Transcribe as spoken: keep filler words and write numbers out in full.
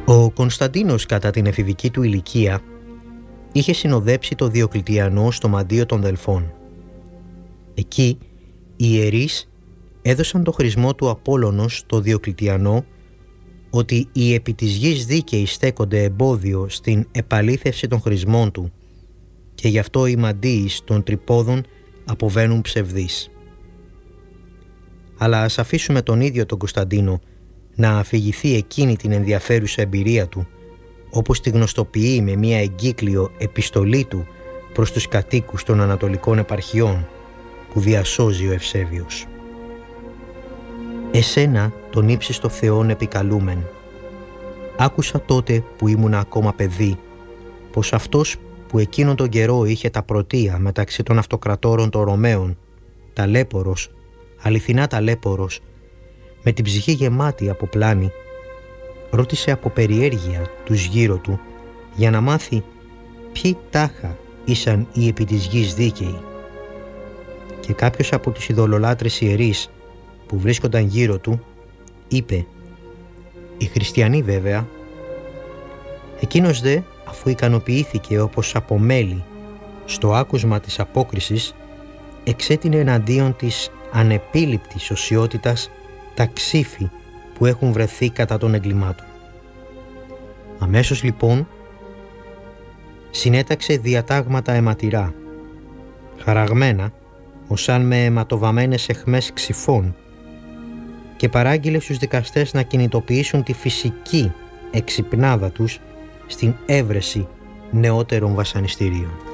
Ο Κωνσταντίνος κατά την εφηβική του ηλικία είχε συνοδέψει το Διοκλητιανό στο μαντίο των Δελφών. Εκεί οι ιερείς έδωσαν το χρησμό του Απόλλωνος στο Διοκλητιανό ότι οι επί της γης δίκαιοι στέκονται εμπόδιο στην επαλήθευση των χρησμών του και γι' αυτό οι μαντίεις των τρυπόδων αποβαίνουν ψευδείς. Αλλά ας αφήσουμε τον ίδιο τον Κωνσταντίνο να αφηγηθεί εκείνη την ενδιαφέρουσα εμπειρία του, όπως τη γνωστοποιεί με μία εγκύκλιο επιστολή του προς τους κατοίκους των Ανατολικών επαρχιών που διασώζει ο Ευσέβιος. «Εσένα τον ύψιστο Θεόν επικαλούμεν. Άκουσα τότε που ήμουν ακόμα παιδί πως αυτός που εκείνον τον καιρό είχε τα πρωτεία μεταξύ των αυτοκρατόρων των Ρωμαίων, ταλέπορος, αληθινά ταλέπορος, με την ψυχή γεμάτη από πλάνη, ρώτησε από περιέργεια τους γύρω του για να μάθει ποιοι τάχα ήσαν οι επί της γης δίκαιοι. Και κάποιος από τους ειδωλολάτρες ιερείς που βρίσκονταν γύρω του είπε «Οι χριστιανοί βέβαια». Εκείνος δε, αφού ικανοποιήθηκε όπως από μέλη στο άκουσμα της απόκρισης, εξέτεινε εναντίον της ανεπίληπτης οσιότητας τα ξύφη που έχουν βρεθεί κατά των εγκλημάτων. Αμέσως λοιπόν συνέταξε διατάγματα αιματηρά, χαραγμένα ως αν με αιματοβαμμένες αιχμές ξυφών, και παράγγειλε στους δικαστές να κινητοποιήσουν τη φυσική εξυπνάδα τους στην έβρεση νεότερων βασανιστήριων.